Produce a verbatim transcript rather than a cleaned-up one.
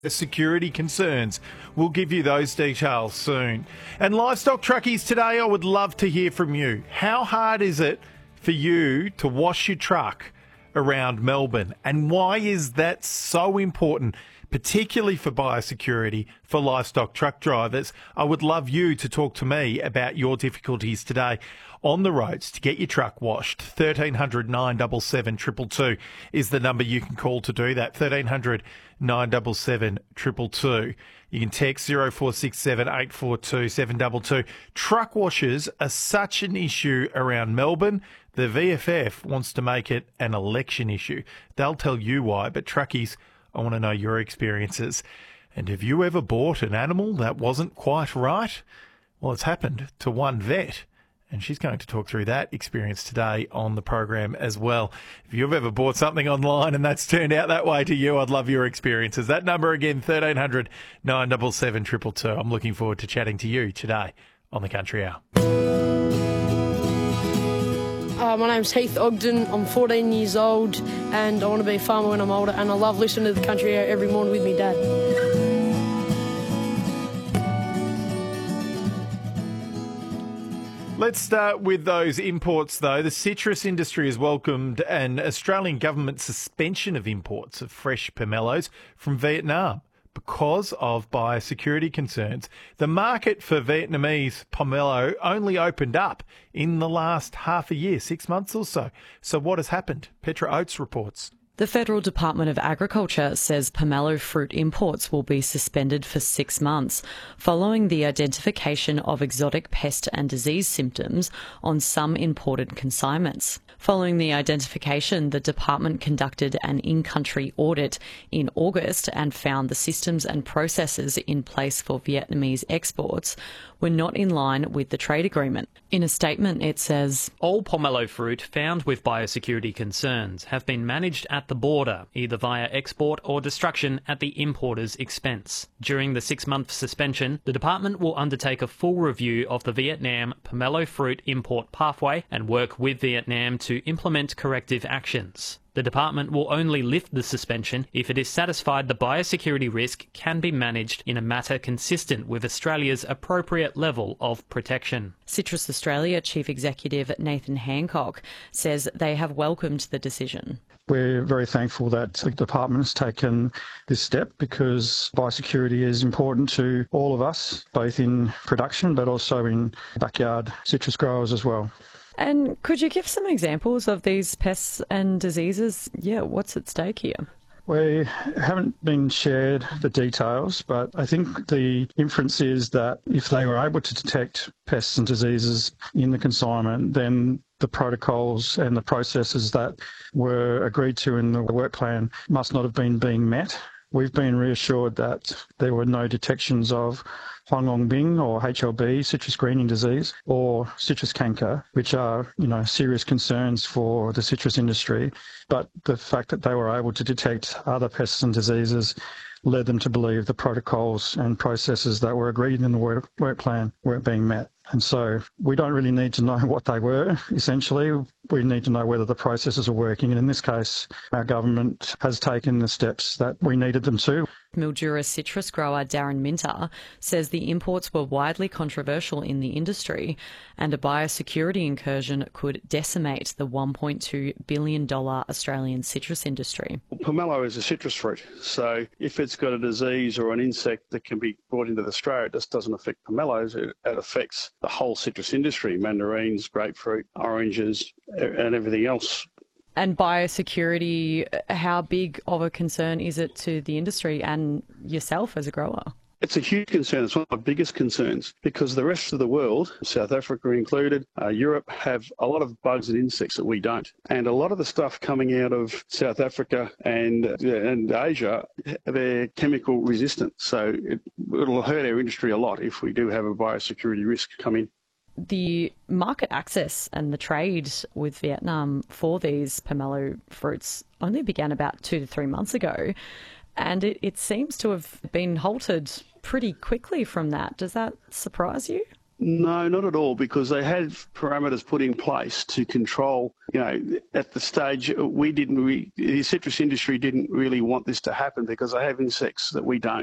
security concerns. We'll give you those details soon. And livestock truckies, today I would love to hear from you. How hard is it for you to wash your truck around Melbourne? And why is that so important, particularly for biosecurity for livestock truck drivers? I would love you to talk to me about your difficulties today on the roads to get your truck washed. thirteen hundred nine seven seven two two two is the number you can call to do that. thirteen hundred nine seven seven two two two. You can text zero four six seven eight four two seven two two. Truck washers are such an issue around Melbourne. The V F F wants to make it an election issue. They'll tell you why, but truckies, I want to know your experiences. And have you ever bought an animal that wasn't quite right? Well, it's happened to one vet, and she's going to talk through that experience today on the program as well. If you've ever bought something online and that's turned out that way to you, I'd love your experiences. That number again, thirteen hundred nine seven seven two two two. I'm looking forward to chatting to you today on the Country Hour. Uh, my name's Heath Ogden. I'm fourteen years old and I want to be a farmer when I'm older, and I love listening to the Country Hour every morning with me dad. Let's start with those imports, though. The citrus industry has welcomed an Australian government suspension of imports of fresh pomelos from Vietnam because of biosecurity concerns. The market for Vietnamese pomelo only opened up in the last half a year, six months or so. So what has happened? Petra Oates reports. The Federal Department of Agriculture says pomelo fruit imports will be suspended for six months following the identification of exotic pest and disease symptoms on some imported consignments. Following the identification, the department conducted an in-country audit in August and found the systems and processes in place for Vietnamese exports were not in line with the trade agreement. In a statement, it says, all pomelo fruit found with biosecurity concerns have been managed at the border, either via export or destruction at the importer's expense. During the six-month suspension, the department will undertake a full review of the Vietnam pomelo fruit import pathway and work with Vietnam to implement corrective actions. The department will only lift the suspension if it is satisfied the biosecurity risk can be managed in a manner consistent with Australia's appropriate level of protection. Citrus Australia Chief Executive Nathan Hancock says they have welcomed the decision. We're very thankful that the department has taken this step because biosecurity is important to all of us, both in production but also in backyard citrus growers as well. And could you give some examples of these pests and diseases? Yeah, what's at stake here? We haven't been shared the details, but I think the inference is that if they were able to detect pests and diseases in the consignment, then the protocols and the processes that were agreed to in the work plan must not have been being met. We've been reassured that there were no detections of Huang Long Bing or H L B, citrus greening disease, or citrus canker, which are, you know, serious concerns for the citrus industry. But the fact that they were able to detect other pests and diseases led them to believe the protocols and processes that were agreed in the work, work plan weren't being met. And so we don't really need to know what they were, essentially. We need to know whether the processes are working. And in this case, our government has taken the steps that we needed them to. Mildura citrus grower Darren Minter says the imports were widely controversial in the industry and a biosecurity incursion could decimate the one point two billion dollars Australian citrus industry. Pomelo is a citrus fruit, so if it's got a disease or an insect that can be brought into Australia, it just doesn't affect pomelos, it, it affects the whole citrus industry, mandarins, grapefruit, oranges and everything else. And biosecurity, how big of a concern is it to the industry and yourself as a grower? It's a huge concern. It's one of my biggest concerns because the rest of the world, South Africa included, uh, Europe, have a lot of bugs and insects that we don't. And a lot of the stuff coming out of South Africa and, uh, and Asia, they're chemical resistant. So it, it'll hurt our industry a lot if we do have a biosecurity risk come in. The market access and the trade with Vietnam for these pomelo fruits only began about two to three months ago, and it, it seems to have been halted pretty quickly from that. Does that surprise you? No, not at all, because they had parameters put in place to control, you know, at the stage we didn't, we, the citrus industry didn't really want this to happen because they have insects that we don't.